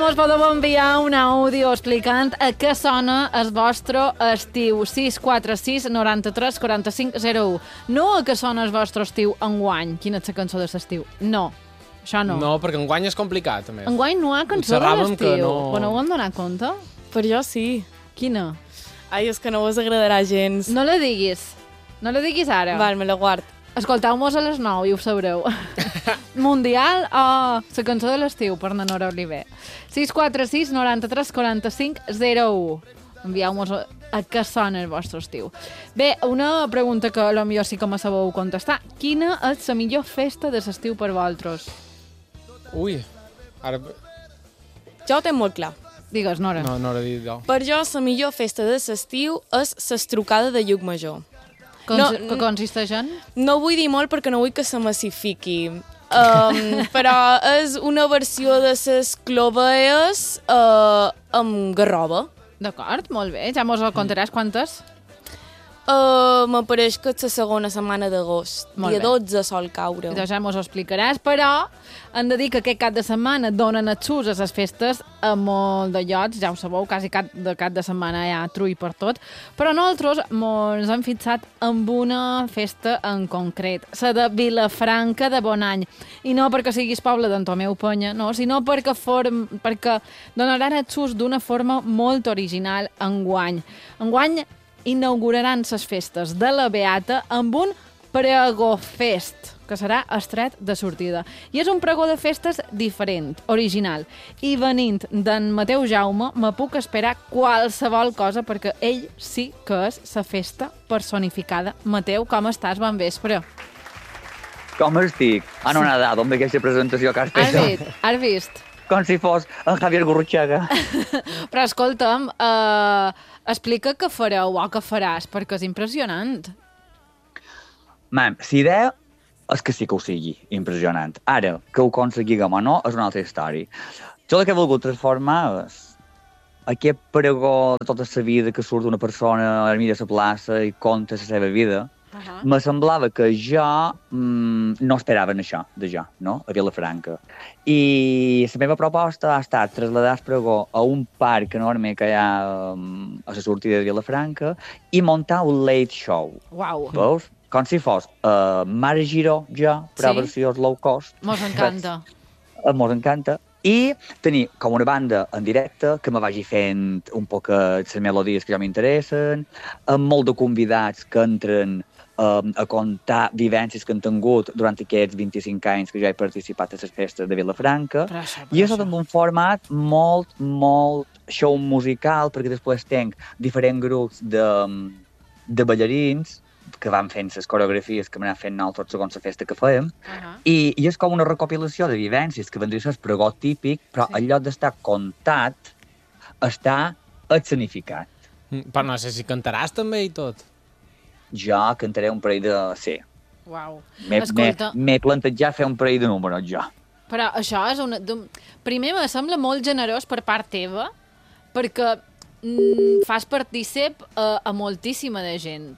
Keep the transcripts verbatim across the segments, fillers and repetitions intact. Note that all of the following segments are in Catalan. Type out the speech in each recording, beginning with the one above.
mos podeu enviar un àudio explicant a què sona el vostre estiu. sis quatre sis noranta-tres quaranta-cinc zero u. No a què sona el vostre estiu enguany. Quina és la cançó de l'estiu? No, això no. No, perquè enguany és complicat, a més. Enguany no hi ha cançó de Observàvem l'estiu. que no- Però no ho hem donat compte? Per jo sí. Quina? Ai, és que no us agradarà gens. No la diguis. No la diguis ara. Val, me la guard. Escolteu-mos a les nou i ho sabreu. Mundial o la cançó de l'estiu per na Nora Oliver. sis quatre sis noranta-tres quaranta-cinc zero u. Envieu-nos a, a què sona el vostre estiu. Bé, una pregunta que potser sí que me sabeu contestar. Quina és la millor festa de l'estiu per vosaltres? Ui, ara... Jo ho tinc molt clar. Digues, Nora. No, no ho he dit jo. Per jo, la millor festa de l'estiu és l'estrocada de Llucmajor. Cons no, que consisteix en? No vull dir molt perquè no vull que se massifiqui, um, però és una versió de les clovees uh, amb garroba. D'acord, molt bé. Ja mos ho contaràs quantes? Uh, M'apareix que és la segona setmana d'agost. Molt Dia bé. dotze sol caure. Ja mos ho explicaràs, però hem de dir que aquest cap de setmana donen excus a les festes a molt de llocs, ja ho sabeu, quasi cap de cap de setmana hi ha trull per tot, però nosaltres ens hem fixat amb una festa en concret, la de Vilafranca de Bonany, i no perquè siguis poble d'en Tomeu Penya, no, sinó perquè, form, perquè donaran excus d'una forma molt original enguany. Enguany inauguraran les festes de la Beata amb un pregofest, que serà estret de sortida. I és un pregó de festes diferent, original. I venint d'en Mateu Jaume, me puc esperar qualsevol cosa, perquè ell sí que és la festa personificada. Mateu, com estàs? Bon vespre. Com estic? Anonadado amb aquesta presentació que has Has fet. vist? Has vist? Com si fos en Javier Gurruchaga. Però escolta'm, eh, explica què fareu o què faràs, perquè és impressionant. Man, si idea és que sí que ho sigui, impressionant. Ara, que ho aconseguiguem o no, és una altra història. Jo el que he volgut transformar és aquest pregó de tota la vida que surt d'una persona a mira la plaça i conta la seva vida. Uh -huh. Me semblava que jo mm, no esperava en això, de jo, no?, a Vilafranca. I la meva proposta ha estat traslladar el pregó a un parc enorme que hi ha um, a la sortida de Vilafranca i muntar un late show. Uau. Veus? Com si fos uh, Mare Giró, jo, però Sí. versió low cost. Mos encanta. Uh, Mos encanta. I tenir com una banda en directe que me vagi fent un poc les melodies que ja m'interessen, amb molt de convidats que entren um, a contar vivències que han tingut durant aquests vint-i-cinc anys que jo he participat a les festes de Vilafranca. Però això, però I això això. amb un format molt, molt show musical, perquè després tenc diferents grups de, de ballarins que van fent les coreografies que m'anem fent nosaltres segons la festa que fèiem. Uh -huh. I, I és com una recopilació de vivències que vendria a ser el pregó típic, però Sí. en lloc d'estar contat, està escenificat. Mm, Però no sé si cantaràs també i tot. Jo cantaré un parell de... Sí, Uau. m'he Escolta, m'he- m'he plantejat fer un parell de números, jo. però això és una... d'un- Primer, me sembla molt generós per part teva, perquè mm, fas partícip a, a moltíssima de gent.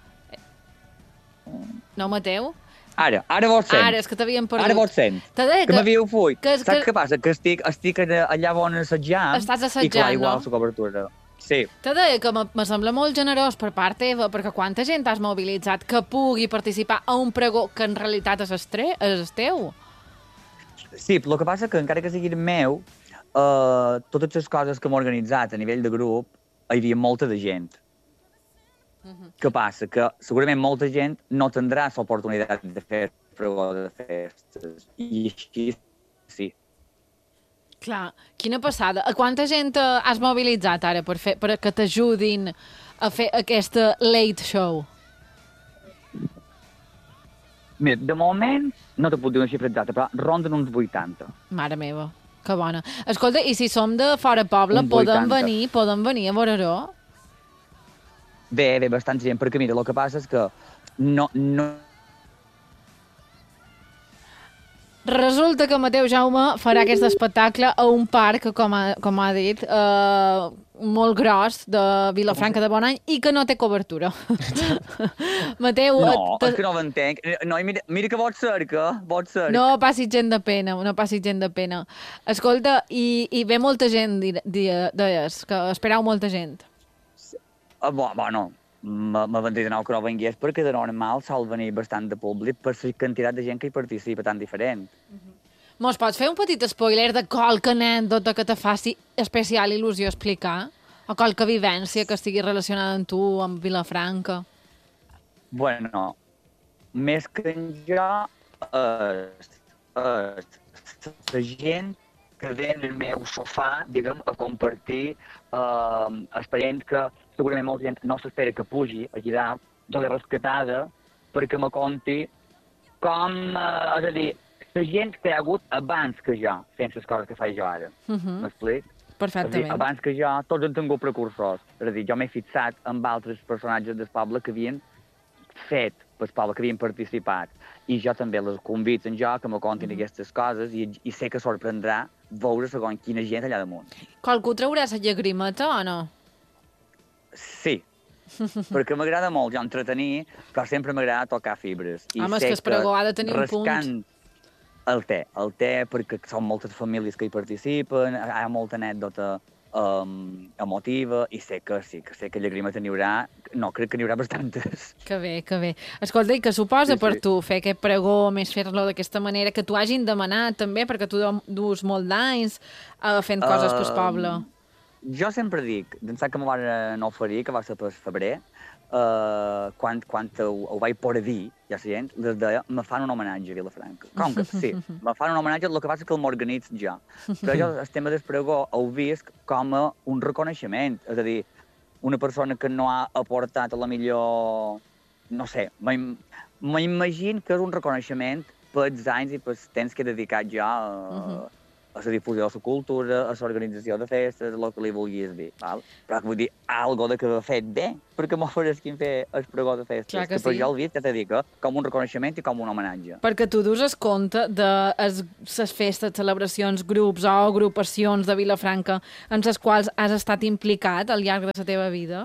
No, Mateu? Ara, ara vos sent. Ara, és que t'havien perdut. Ara vos sent. T'he de dir Que m'havíeu fuit. que- Saps que- què passa? Que estic, estic allà allà on assajant. Estàs I clar, assajant, igual no? la cobertura. Sí. T'he de dir que me, me sembla molt generós per part teva, perquè quanta gent has mobilitzat que pugui participar a un pregó que en realitat és, estre, és el teu? Sí, el que passa que encara que sigui el meu, uh, totes les coses que hem organitzat a nivell de grup, hi havia molta de gent. Uh -huh. Què passa? Que segurament molta gent no tindrà l'oportunitat de fer pregó de festes. I així sí. Clar, quina passada. A quanta gent eh, has mobilitzat ara per, fer, per que t'ajudin a fer aquesta late show? Mira, de moment no te puc dir una xifra exacta, però ronden uns vuitanta. Mare meva, que bona. Escolta, i si som de fora poble, Un podem vuitanta. venir, podem venir a veure-ho? Bé, bé, bastant gent, perquè mira, el que passa és que no... no... Resulta que Mateu Jaume farà aquest espectacle a un parc, com ha, com ha dit, eh, molt gros de Vilafranca de Bonany i que no té cobertura. Mateu... No, te... és que no ho entenc. No, mira, mira que vots cerca, vots cerca. No passi gent de pena, no passi gent de pena. Escolta, i, i ve molta gent, deies, que esperau molta gent. Uh, bo, bueno, me van dir de nou que no vengués perquè de normal sol venir bastant de públic per la quantitat de gent que hi participa tan diferent. Uh-huh. Mos pots fer un petit spoiler de qualque anècdota que te faci especial il·lusió explicar? O qualque vivència que estigui relacionada amb tu, amb Vilafranca? Bueno, més que en jo, és, és la gent que ve en el meu sofà, diguem, a compartir eh, experients que segurament molta gent no s'espera que pugi allà dalt, jo l'he rescatada perquè me conti com, eh, és a dir, la gent que hi ha hagut abans que jo, fent les coses que faig jo ara. Uh-huh. M'explic? Perfectament. Dir, abans que jo, tots han tingut precursors. És a dir, jo m'he fixat amb altres personatges del poble que havien fet pel poble, que havien participat. I jo també les convido en jo que me contin mm-hmm. aquestes coses i, i sé que sorprendrà veure segons quina gent allà damunt. Qualcú traurà la llagrimeta o no? Sí, perquè m'agrada molt jo entretenir, però sempre m'agrada tocar fibres. I Home, és que el pregó ha de tenir un punt. El té, el té, perquè són moltes famílies que hi participen, hi ha molta anècdota um, emotiva, i sé que sí, que sé que llagrimeta n'hi haurà, no, crec que n'hi haurà bastantes. Que bé, que bé. Escolta, i què suposa sí, per sí. tu fer aquest pregó, més fer-lo d'aquesta manera, que t'ho hagin demanat també, perquè tu dus molt d'anys uh, fent coses uh, pel poble? Jo sempre dic, d'ençà que me van oferir, que va ser per febrer, uh, quan, quan ho, ho vaig poder dir, ja la gent, les deia, me fan un homenatge a Vilafranca. Com que sí, me fan un homenatge, el que passa és que el m'organitzo jo. Però jo el tema del pregó ho visc com a un reconeixement, és a dir, una persona que no ha aportat a la millor, no sé, m'imagino que és un reconeixement pels anys i pels temps que he dedicat jo a, uh-huh. a la difusió de la cultura, a l'organització de festes, el que li vulguis dir, val? Però vull dir, algo de que he fet bé, perquè m'oferesquin fer el pregó de festes. Clar que, que per sí. jo el vist, ja t'he dit, com un reconeixement i com un homenatge. Perquè tu dus es compte de les festes, celebracions, grups o agrupacions de Vilafranca en les quals has estat implicat al llarg de la teva vida?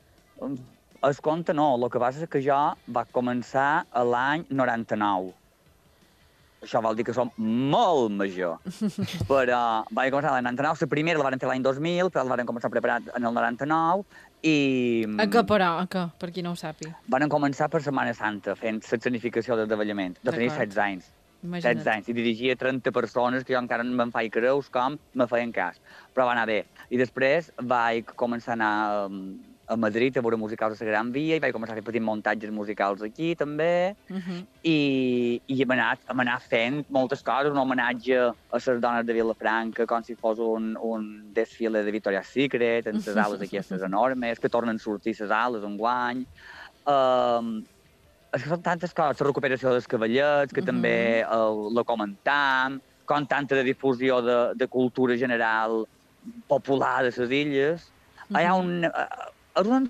Es compte no, el que passa és que jo va començar a l'any noranta-nou. Això vol dir que som molt major. Però vaig començar l'any noranta-nou, la primera la van fer l'any dos mil, però la van començar a preparar en el noranta-nou i... A què, però? A què? Per qui no ho sàpiga. Van començar per Setmana Santa, fent l'escenificació del davallament. De tenir setze anys. Imagina't. setze anys. I dirigia trenta persones que jo encara no me'n faig creus com me feien cas. Però va anar bé. I després vaig començar a anar a Madrid a veure musicals a la Gran Via i vaig començar a fer petits muntatges musicals aquí també uh-huh. i, i hem, anat, hem anat fent moltes coses, un homenatge a les dones de Vilafranca com si fos un, un desfile de Victoria's Secret en les ales aquestes enormes que tornen a sortir les ales enguany. Um, és que són tantes coses, la recuperació dels cavallets que uh-huh. també uh, la comentam, com tanta de difusió de, de cultura general popular de les illes. Uh-huh. Hi ha un... Uh, Uh,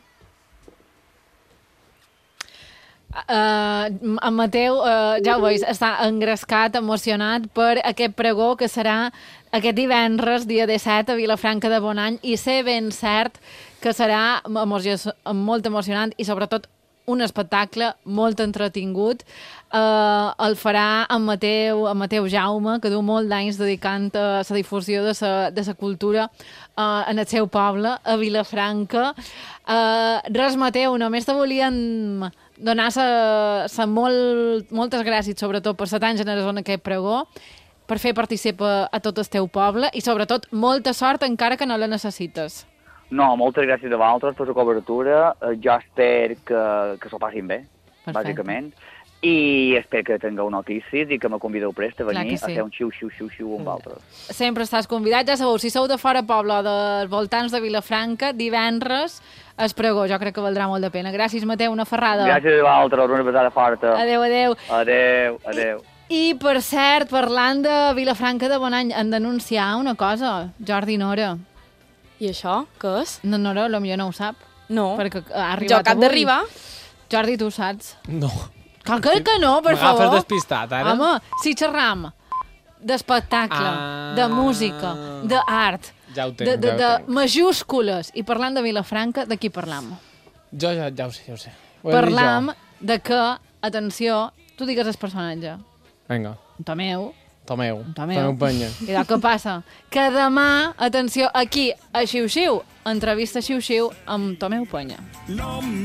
en Mateu, uh, ja ho veus, està engrescat, emocionat per aquest pregó que serà aquest divendres, dia disset, a Vilafranca de Bonany, i sé ben cert que serà emoció, molt emocionant i sobretot un espectacle molt entretingut. Uh, el farà en Mateu, en Mateu Jaume, que du molt d'anys dedicant a la difusió de la de sa cultura uh, en el seu poble, a Vilafranca. Uh, res, Mateu, només te volíem donar sa, sa molt, moltes gràcies, sobretot per ser tan generós en aquest pregó, per fer participar a tot el teu poble i, sobretot, molta sort encara que no la necessites. No, moltes gràcies a vosaltres per la cobertura. Jo espero que, que s'ho passin bé, Perfecte. Bàsicament. I espero que tingueu notícies i que me convideu prest a venir sí. a fer un xiu-xiu-xiu-xiu amb vosaltres. Sempre estàs convidat, ja sabeu, si sou de fora poble o dels voltants de Vilafranca, divendres es pregó, jo crec que valdrà molt de pena. Gràcies, Mateu, una ferrada. Gràcies a vosaltres, una besada forta. Adéu, adéu. Adéu, adéu. I, i per cert, parlant de Vilafranca de Bonany, han d'anunciar una cosa, Jordi Nora. I això, què és? No, Nora, potser no ho sap. No, perquè ha arribat jo cap d'arribar. Jordi, tu ho saps? No. Cal que, que no, per favor. M'agafes despistat, ara. Home, si xerram d'espectacle, Ah. de música, d'art, Ja ho de, tenc, de, ja ho de tenc. majúscules. I parlant de Vilafranca, de qui parlam? Jo ja, ja ho sé, ja ho sé. Ho he de dir Parlam jo. de que, atenció, tu digues el personatge. Vinga, Tomeu, Tomeu. Tomeu. Tomeu Penya. I del que passa? Que demà, atenció, aquí, a Xiu Xiu, entrevista Xiu Xiu amb Tomeu Penya. No